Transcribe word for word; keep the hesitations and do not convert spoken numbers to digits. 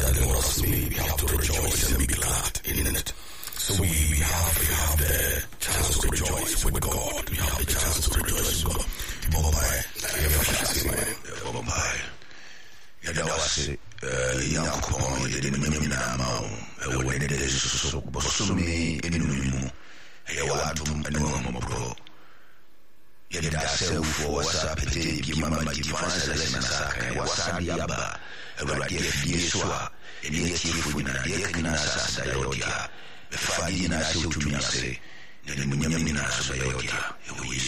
that the Lord has made. We have to rejoice and be glad in it. So we, we have we have the chance to rejoice with God. We have the chance to rejoice with God. Bye-bye. Bye-bye. Yadawase, Yankopon, Yedimina Mao, when it is so Bosumi, Enumu, Yawadum, and Nomobro. Yadase for Sapete, Gimama, Gifansa, and Wasadiaba, a Radia Fieswa, and Yetifuna, Yakinasa, Diotia, the Fadina Sutumase, the Munamina Sayotia,